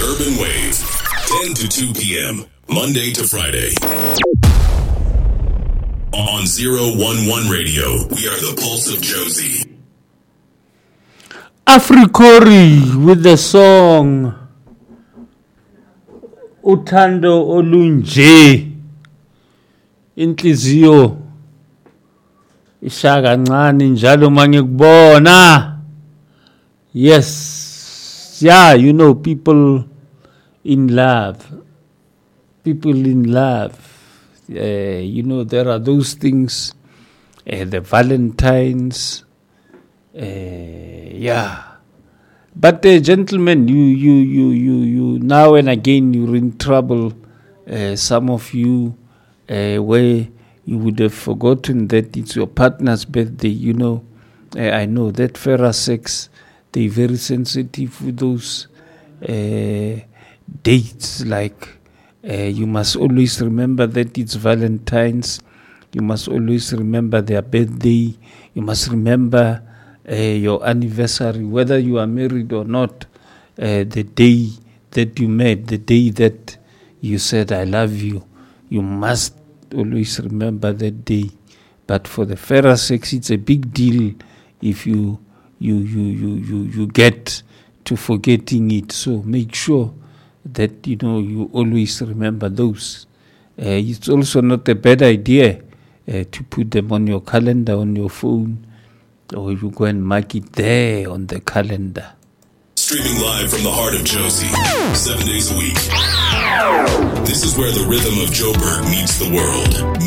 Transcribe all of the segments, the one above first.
Urban Wave, 10 to 2 p.m., Monday to Friday. On 011 Radio, we are the Pulse of Josie. Afrikori with the song Uthando Olunje. Inhliziyo ishaka kancane njalo mangikubona. Yes, yeah, you know, people in love. You know, there are those things, the Valentines, yeah. But gentlemen, you now and again you're in trouble. Some of you, where you would have forgotten that it's your partner's birthday. You know, I know that fairer sex, they're very sensitive with those dates. Like you must always remember that it's Valentine's. You must always remember their birthday. You must remember your anniversary, whether you are married or not. The day that you met, the day that you said I love you, you must always remember that day. But for the fairer sex, it's a big deal if you get to forgetting it. So make sure that you always remember those. It's also not a bad idea to put them on your calendar on your phone, or you go and mark it there on the calendar. Streaming live from the heart of Josie, 7 days a week. This is where the rhythm of Joburg meets the world.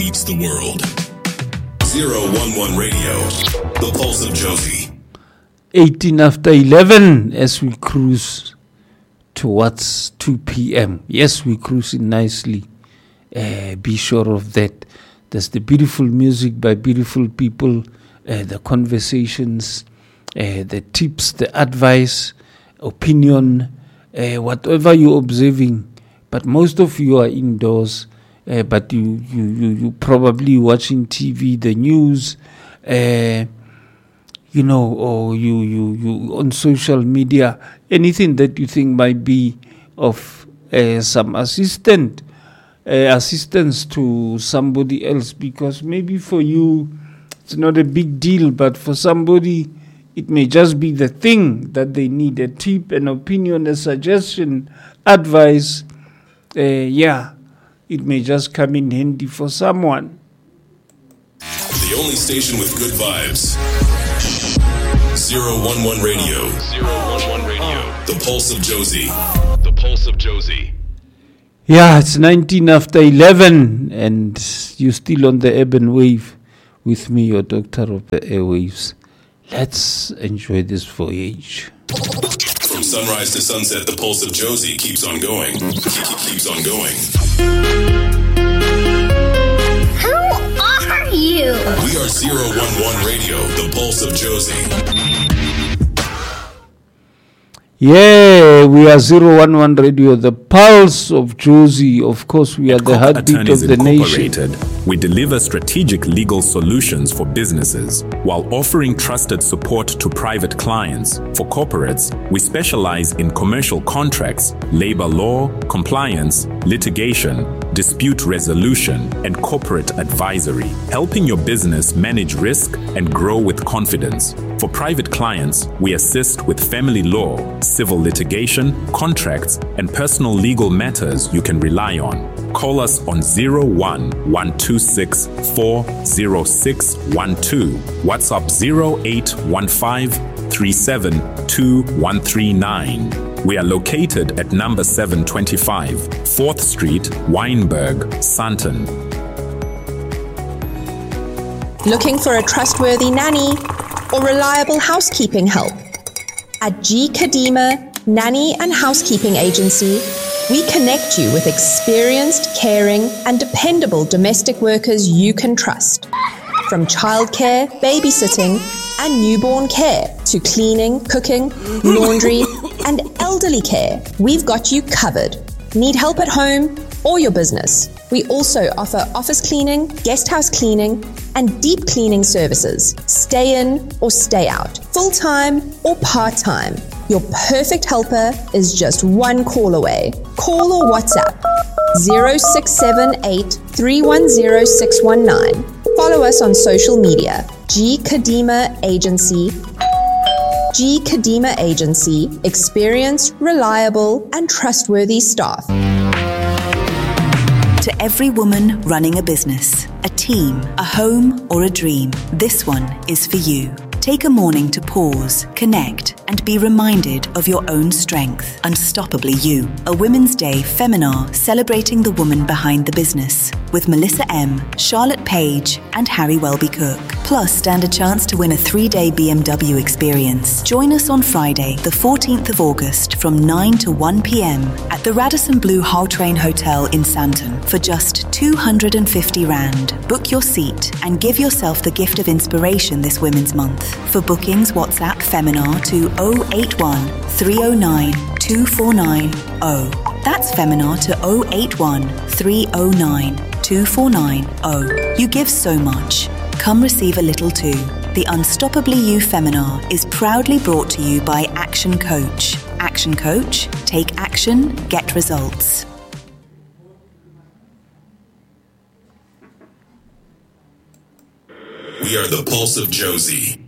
011 Radio, the Pulse of Josie. 18 after 11 as we cruise towards 2 p.m. Yes, we're cruising nicely. Be sure of that. There's the beautiful music by beautiful people, the conversations, the tips, the advice, opinion, whatever you're observing. But most of you are indoors, but you probably watching TV, the news, or you on social media, anything that you think might be of some assistance to somebody else, because maybe for you it's not a big deal, but for somebody it may just be the thing that they need, a tip, an opinion, a suggestion, advice. It may just come in handy for someone. The only station with good vibes. 011 Radio. The Pulse of Josie. Yeah, it's 19 after 11, and you're still on the urban wave with me, your doctor of the airwaves. Let's enjoy this voyage. From sunrise to sunset, the Pulse of Josie keeps on going. How are you? We are 011 Radio, the Pulse of Josie. Yeah, we are 011 Radio, the Pulse of Josie. Of course, we are the heartbeat of the nation. We deliver strategic legal solutions for businesses while offering trusted support to private clients. For corporates, we specialize in commercial contracts, labor law, compliance, litigation, dispute resolution, and corporate advisory, helping your business manage risk and grow with confidence. For private clients, we assist with family law, civil litigation, contracts, and personal legal matters you can rely on. Call us on 01-126-40612, WhatsApp 0815-372139. We are located at number 725, 4th Street, Wynberg, Sandton. Looking for a trustworthy nanny or reliable housekeeping help? At G. Kadima Nanny and Housekeeping Agency, we connect you with experienced, caring, and dependable domestic workers you can trust. From childcare, babysitting, and newborn care to cleaning, cooking, laundry, and elderly care, we've got you covered. Need help at home or your business? We also offer office cleaning, guest house cleaning, and deep cleaning services. Stay in or stay out, full-time or part-time. Your perfect helper is just one call away. Call or WhatsApp 0678 310 619. Follow us on social media. G. Kadima Agency. G. Kadima Agency. Experienced, reliable, and trustworthy staff. To every woman running a business, a team, a home, or a dream, this one is for you. Take a morning to pause, connect, and be reminded of your own strength. Unstoppably You, a Women's Day Feminar celebrating the woman behind the business, with Melissa M., Charlotte Page, and Harry Welby Cook. Plus, stand a chance to win a 3-day BMW experience. Join us on Friday, the 14th of August from 9 to 1 p.m. at the Radisson Blu Gautrain Hotel in Sandton for just 250 Rand. Book your seat and give yourself the gift of inspiration this Women's Month. For bookings, WhatsApp Feminar to 081 309 2490. That's Feminar to 081 309 2490. You give so much. Come receive a little too. The Unstoppably You Feminar is proudly brought to you by Action Coach. Action Coach, take action, get results. We are the Pulse of Josie.